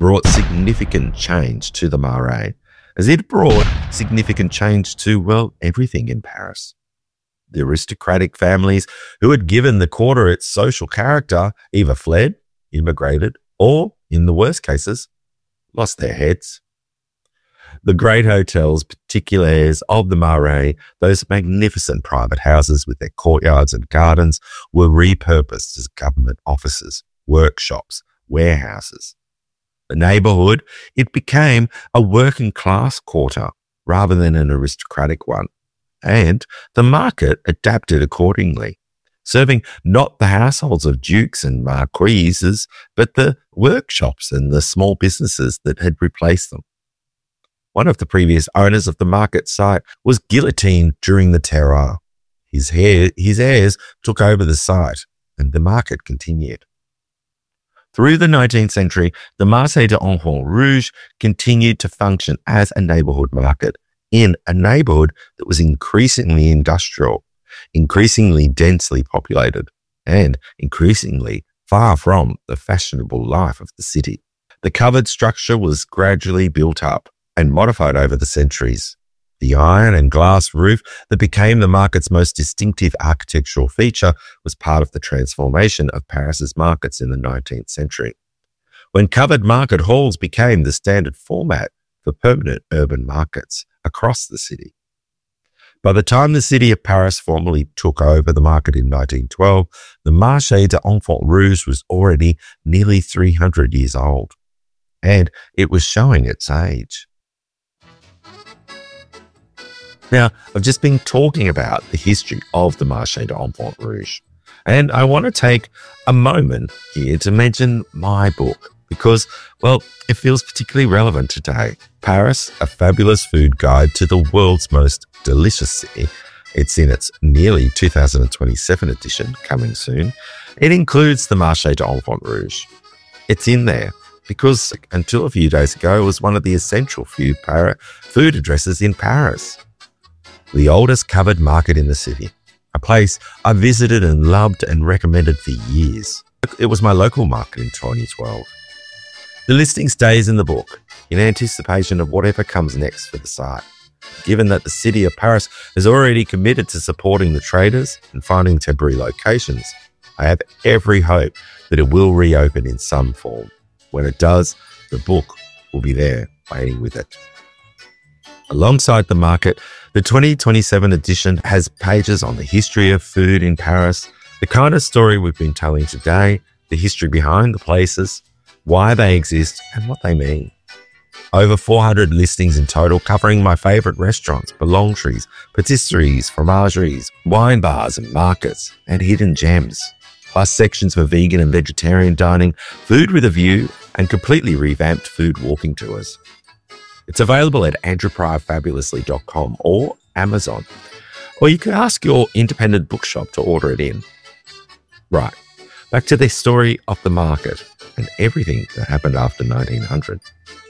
brought significant change to the Marais, as it brought significant change to, well, everything in Paris. The aristocratic families who had given the quarter its social character either fled, immigrated, or, in the worst cases, lost their heads. The great hotels, particulars of the Marais, those magnificent private houses with their courtyards and gardens, were repurposed as government offices, workshops, warehouses. The neighbourhood, it became a working class quarter rather than an aristocratic one, and the market adapted accordingly, serving not the households of dukes and marquises, but the workshops and the small businesses that had replaced them. One of the previous owners of the market site was guillotined during the Terror. His heirs took over the site, and the market continued. Through the 19th century, the Marché de l'Enfant Rouge continued to function as a neighbourhood market in a neighbourhood that was increasingly industrial, increasingly densely populated, and increasingly far from the fashionable life of the city. The covered structure was gradually built up and modified over the centuries. The iron and glass roof that became the market's most distinctive architectural feature was part of the transformation of Paris's markets in the 19th century, when covered market halls became the standard format for permanent urban markets across the city. By the time the city of Paris formally took over the market in 1912, the Marché de l'Enfant Rouge was already nearly 300 years old, and it was showing its age. Now, I've just been talking about the history of the Marché de l'Enfant Rouge, and I want to take a moment here to mention my book because, well, it feels particularly relevant today. Paris, a fabulous food guide to the world's most delicious city. It's in its nearly 2027 edition, coming soon. It includes the Marché de l'Enfant Rouge. It's in there because until a few days ago, it was one of the essential food addresses in Paris. The oldest covered market in the city, a place I visited and loved and recommended for years. It was my local market in 2012. The listing stays in the book in anticipation of whatever comes next for the site. Given that the city of Paris has already committed to supporting the traders and finding temporary locations, I have every hope that it will reopen in some form. When it does, the book will be there waiting with it. Alongside the market, the 2027 edition has pages on the history of food in Paris, the kind of story we've been telling today, the history behind the places, why they exist, and what they mean. Over 400 listings in total covering my favourite restaurants, boulangeries, patisseries, fromageries, wine bars and markets, and hidden gems, plus sections for vegan and vegetarian dining, food with a view, and completely revamped food walking tours. It's available at andrewpryorfabulously.com or Amazon, or you can ask your independent bookshop to order it in. Right, back to the story of the market and everything that happened after 1900.